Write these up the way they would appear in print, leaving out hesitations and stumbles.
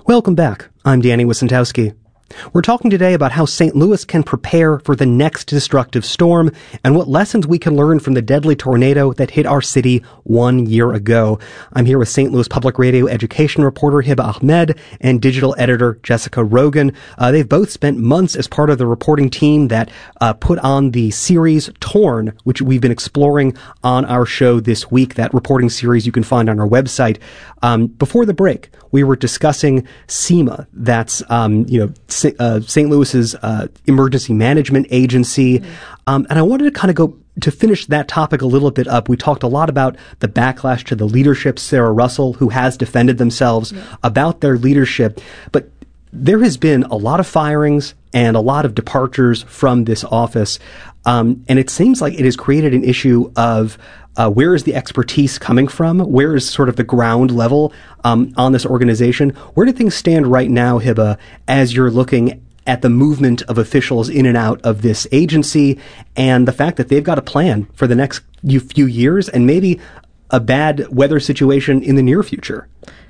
Welcome back. I'm Danny Wicentowski. We're talking today about how St. Louis can prepare for the next destructive storm and what lessons we can learn from the deadly tornado that hit our city 1 year ago. I'm here with St. Louis Public Radio education reporter Hiba Ahmed and digital editor Jessica Rogan. They've both spent months as part of the reporting team that put on the series Torn, which we've been exploring on our show this week. That reporting series you can find on our website. Before the break, we were discussing SEMA. That's, St. Louis's emergency management agency. And I wanted to kind of go to finish that topic a little bit up. We talked a lot about the backlash to the leadership, Sarah Russell, who has defended themselves about their leadership. But there has been a lot of firings and a lot of departures from this office. And it seems like it has created an issue of where is the expertise coming from? Where is sort of the ground level on this organization? Where do things stand right now, Hiba, as you're looking at the movement of officials in and out of this agency and the fact that they've got a plan for the next few years and maybe a bad weather situation in the near future?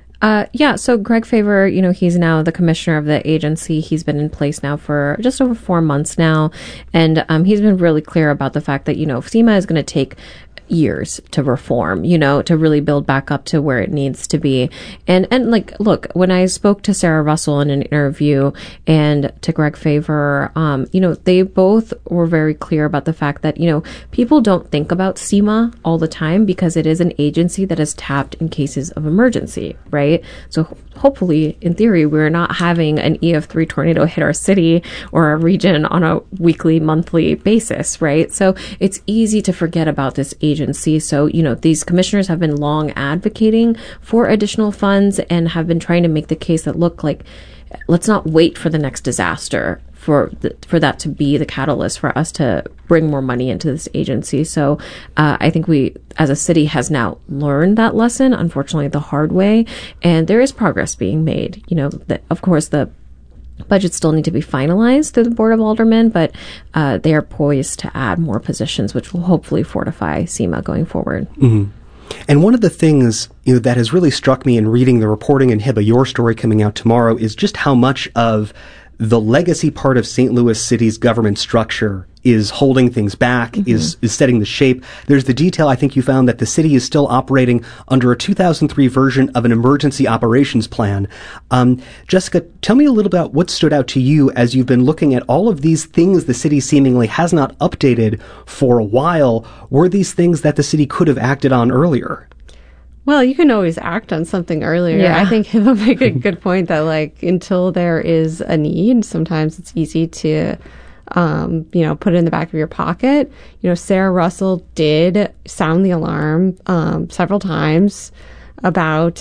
So Greg Favor, he's now the commissioner of the agency. He's been in place now for just over 4 months now. And he's been really clear about the fact that, FEMA is going to take years to reform, to really build back up to where it needs to be. And look, when I spoke to Sarah Russell in an interview and to Greg Favor, they both were very clear about the fact that, people don't think about SEMA all the time because it is an agency that is tapped in cases of emergency, right? So hopefully, in theory, we're not having an EF3 tornado hit our city or our region on a weekly, monthly basis, right? So it's easy to forget about this agency. So, these commissioners have been long advocating for additional funds and have been trying to make the case that, look, like, let's not wait for the next disaster for that to be the catalyst for us to bring more money into this agency. So I think we, as a city, has now learned that lesson, unfortunately, the hard way. And there is progress being made. Of course, the budgets still need to be finalized through the Board of Aldermen, but they are poised to add more positions, which will hopefully fortify SEMA going forward. Mm-hmm. And one of the things that has really struck me in reading the reporting, and Hiba, your story coming out tomorrow, is just how much of the legacy part of St. Louis City's government structure is holding things back, is setting the shape. There's the detail, I think you found, that the city is still operating under a 2003 version of an emergency operations plan. Jessica, tell me a little about what stood out to you as you've been looking at all of these things the city seemingly has not updated for a while. Were these things that the city could have acted on earlier? Well, you can always act on something earlier. Yeah. I think he'll make a good point that, until there is a need, sometimes it's easy to, put it in the back of your pocket. Sarah Russell did sound the alarm several times about,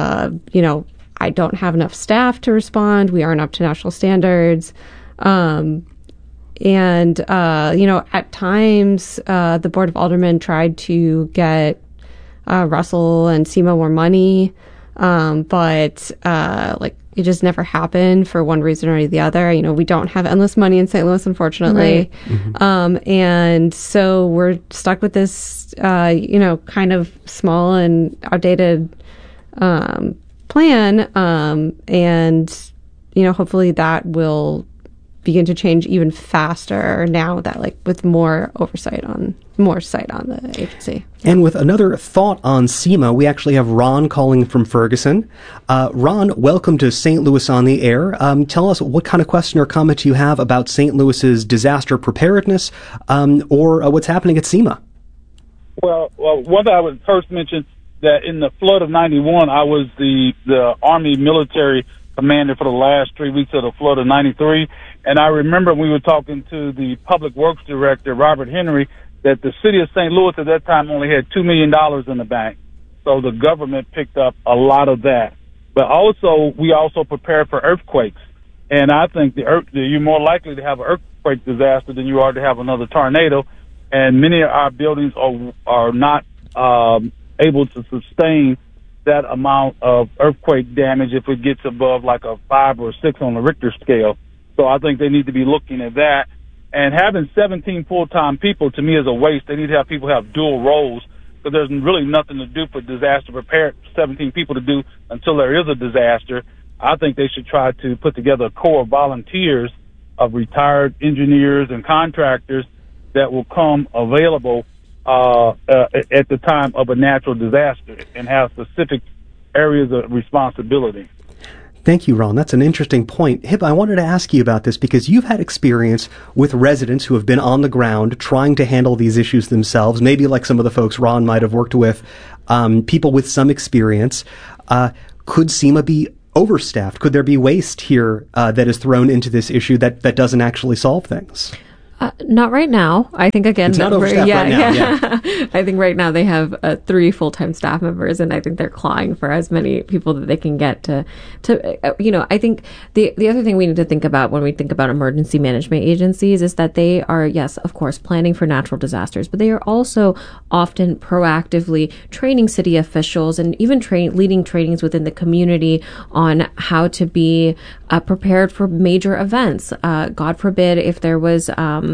I don't have enough staff to respond. We aren't up to national standards. At times, the Board of Aldermen tried to get Russell and SEMA more money, but it just never happened for one reason or the other. We don't have endless money in St. Louis, unfortunately. Right. And so we're stuck with this, kind of small and outdated plan. Hopefully that will begin to change even faster now that with more sight on the agency. And with another thought on SEMA, we actually have Ron calling from Ferguson. Ron, welcome to St. Louis on the Air. Tell us what kind of question or comment you have about St. Louis's disaster preparedness or what's happening at SEMA. Well, one thing I would first mention that in the flood of 91, I was the Army military commander for the last 3 weeks of the flood of 93. And I remember we were talking to the public works director, Robert Henry, that the city of St. Louis at that time only had $2 million in the bank. So the government picked up a lot of that. But we also prepared for earthquakes. And I think you're more likely to have an earthquake disaster than you are to have another tornado. And many of our buildings are not able to sustain that amount of earthquake damage if it gets above a 5 or 6 on the Richter scale. So I think they need to be looking at that. And having 17 full-time people, to me, is a waste. They need to have people have dual roles, because there's really nothing to do for disaster prepared 17 people to do until there is a disaster. I think they should try to put together a corps of volunteers of retired engineers and contractors that will come available at the time of a natural disaster and have specific areas of responsibility. Thank you, Ron. That's an interesting point. Hip, I wanted to ask you about this because you've had experience with residents who have been on the ground trying to handle these issues themselves, maybe like some of the folks Ron might have worked with, people with some experience. Could SEMA be overstaffed? Could there be waste here that is thrown into this issue that doesn't actually solve things? Not right now. I think, again, it's not overstaffed right now. Yeah. I think right now they have 3 full-time staff members, and I think they're clawing for as many people that they can get to I think the other thing we need to think about when we think about emergency management agencies is that they are, yes, of course, planning for natural disasters, but they are also often proactively training city officials and even leading trainings within the community on how to be prepared for major events. God forbid if there was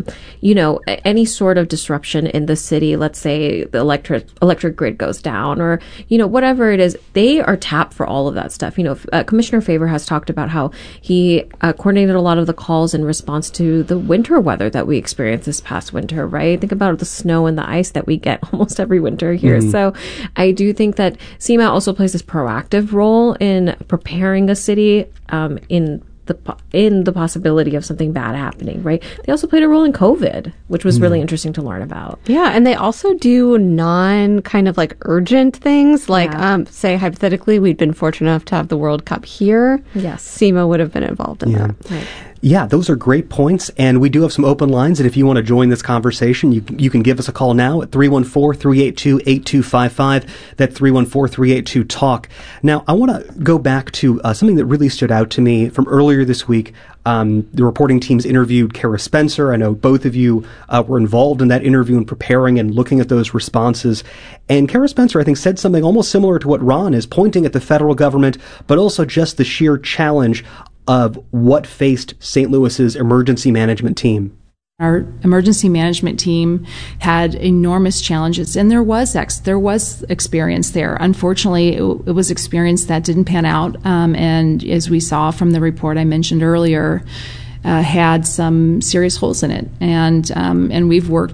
any sort of disruption in the city, let's say the electric grid goes down or, whatever it is, they are tapped for all of that stuff. Commissioner Favor has talked about how he coordinated a lot of the calls in response to the winter weather that we experienced this past winter, right? Think about the snow and the ice that we get almost every winter here. Mm-hmm. So I do think that SEMA also plays this proactive role in preparing a city in the possibility of something bad happening, right? They also played a role in COVID, which was really interesting to learn about. Yeah, and they also do kind of like urgent things, like say hypothetically we'd been fortunate enough to have the World Cup here. Yes. SEMA would have been involved in that. Right. Yeah, those are great points, and we do have some open lines, and if you want to join this conversation, you can give us a call now at 314-382-8255. That's 314-382-TALK. Now, I want to go back to something that really stood out to me from earlier this week. The reporting teams interviewed Kara Spencer. I know both of you were involved in that interview and preparing and looking at those responses. And Kara Spencer, I think, said something almost similar to what Ron is, pointing at the federal government, but also just the sheer challenge of what faced St. Louis's emergency management team. Our emergency management team had enormous challenges, and there was experience there. Unfortunately, it was experience that didn't pan out, and as we saw from the report I mentioned earlier, had some serious holes in it. And we've worked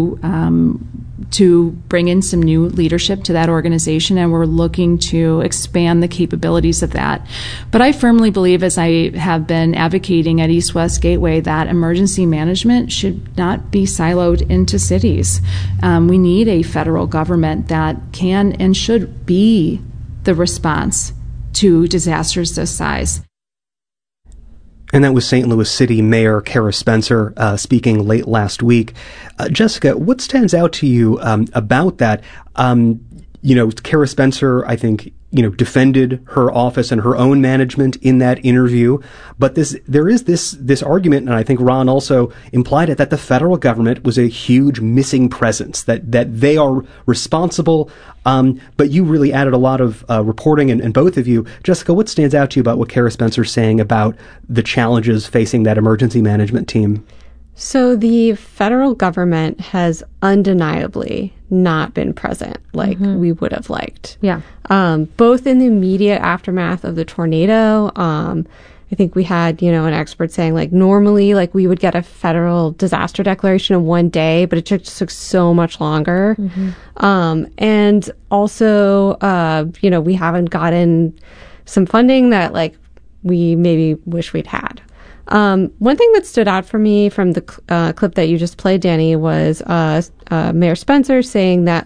to bring in some new leadership to that organization, and we're looking to expand the capabilities of that. But I firmly believe, as I have been advocating at East West Gateway, that emergency management should not be siloed into cities. We need a federal government that can and should be the response to disasters this size. And that was St. Louis City Mayor Kara Spencer speaking late last week. Jessica, what stands out to you about that? Kara Spencer, I think, defended her office and her own management in that interview. But there is this argument, and I think Ron also implied it, that the federal government was a huge missing presence, that they are responsible. But you really added a lot of reporting, and both of you. Jessica, what stands out to you about what Kara Spencer's saying about the challenges facing that emergency management team? So the federal government has undeniably not been present like we would have liked. Yeah. Both in the immediate aftermath of the tornado. I think we had, an expert saying normally we would get a federal disaster declaration in one day, but it just took so much longer. Mm-hmm. And also, we haven't gotten some funding that we maybe wish we'd had. One thing that stood out for me from the clip that you just played, Danny, was Mayor Spencer saying that,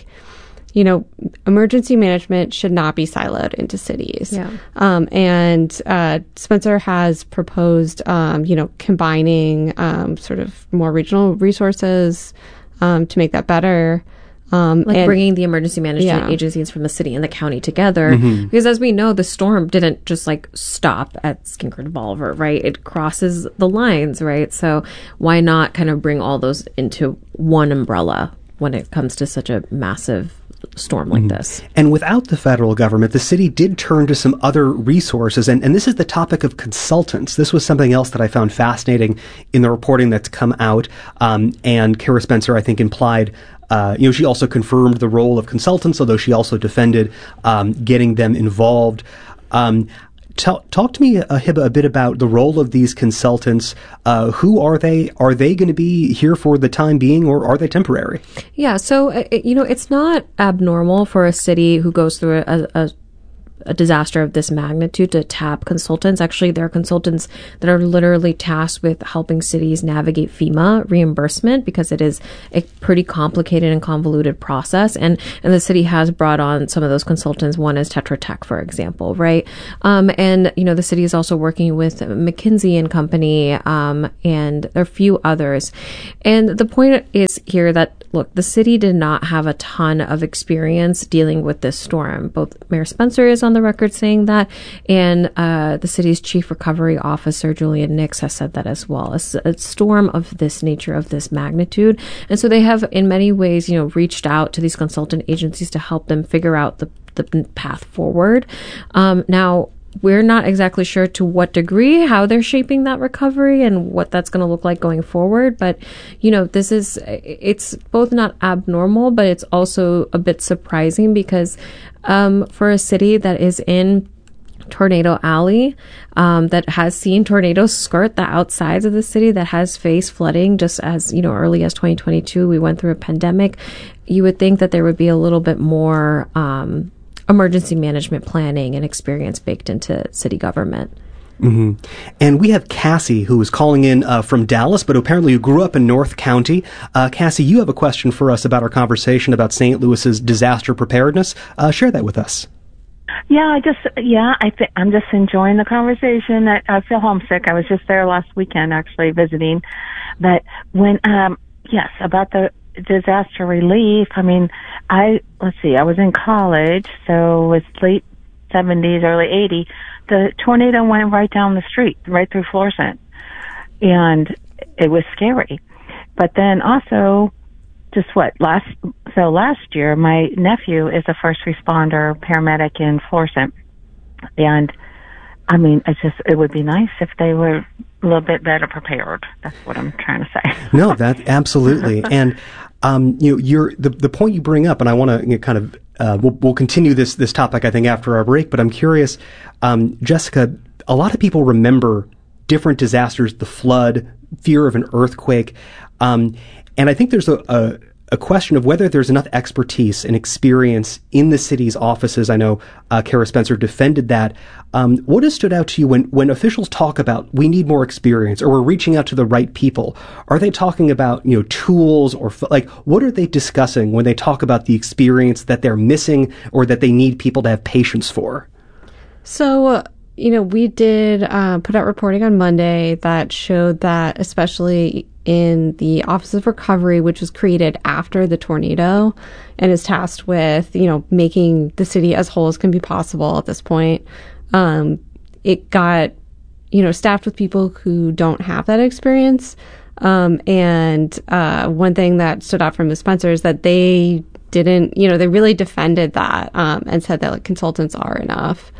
emergency management should not be siloed into cities. Yeah. And Spencer has proposed, combining sort of more regional resources to make that better. Bringing the emergency management agencies from the city and the county together. Mm-hmm. Because as we know, the storm didn't just stop at Skinkard Bolivar, right? It crosses the lines, right? So why not kind of bring all those into one umbrella when it comes to such a massive storm like this? And without the federal government, the city did turn to some other resources. And this is the topic of consultants. This was something else that I found fascinating in the reporting that's come out. And Kara Spencer, I think, implied she also confirmed the role of consultants, although she also defended getting them involved. Talk to me, Hiba, a bit about the role of these consultants. Who are they? Are they going to be here for the time being, or are they temporary? Yeah, so, it's not abnormal for a city who goes through a disaster of this magnitude to tap consultants. Actually, there are consultants that are literally tasked with helping cities navigate FEMA reimbursement, because it is a pretty complicated and convoluted process. And the city has brought on some of those consultants. One is Tetra Tech, for example, right? And the city is also working with McKinsey and Company, and there are a few others. And the point is here that, look, the city did not have a ton of experience dealing with this storm. Both Mayor Spencer is on the record saying that, and the city's chief recovery officer, Julian Nix, has said that as well. A storm of this nature, of this magnitude. And so they have, in many ways, reached out to these consultant agencies to help them figure out the path forward. Now, we're not exactly sure to what degree, how they're shaping that recovery and what that's going to look like going forward. But, it's both not abnormal, but it's also a bit surprising because for a city that is in Tornado Alley, that has seen tornadoes skirt the outsides of the city, that has faced flooding just as, early as 2022, we went through a pandemic, you would think that there would be a little bit more emergency management planning and experience baked into city government. Mm-hmm. And we have Cassie, who is calling in from Dallas, but apparently you grew up in North County. Cassie, you have a question for us about our conversation about St. Louis's disaster preparedness. Share that with us. Yeah, I'm just enjoying the conversation. I feel homesick. I was just there last weekend, actually visiting. But when, about the disaster relief. I mean, I was in college, so it was late 70s, early 80s. The tornado went right down the street, right through Florissant. And it was scary. But then also, last year, my nephew is a first responder paramedic in Florissant. And I mean, it would be nice if they were a little bit better prepared. That's what I'm trying to say. No, that absolutely. And, the point you bring up, and I want to kind of, we'll continue this topic, I think, after our break, but I'm curious, Jessica, a lot of people remember different disasters, the flood, fear of an earthquake. And I think there's a question of whether there's enough expertise and experience in the city's offices. I know Kara Spencer defended that. What has stood out to you when officials talk about we need more experience or we're reaching out to the right people? Are they talking about tools or what are they discussing when they talk about the experience that they're missing or that they need people to have patience for? So we did put out reporting on Monday that showed that, especially in the Office of Recovery, which was created after the tornado and is tasked with, making the city as whole as can be possible at this point, it got, staffed with people who don't have that experience. And one thing that stood out from Ms. Spencer is that they didn't, they really defended that and said that consultants are enough.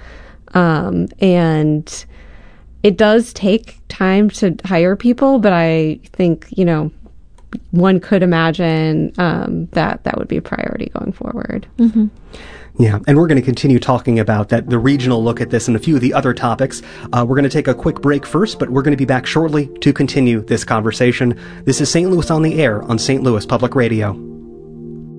And it does take time to hire people, but I think, one could imagine that would be a priority going forward. Mm-hmm. Yeah, and we're going to continue talking about the regional look at this and a few of the other topics. We're going to take a quick break first, but we're going to be back shortly to continue this conversation. This is St. Louis on the Air on St. Louis Public Radio.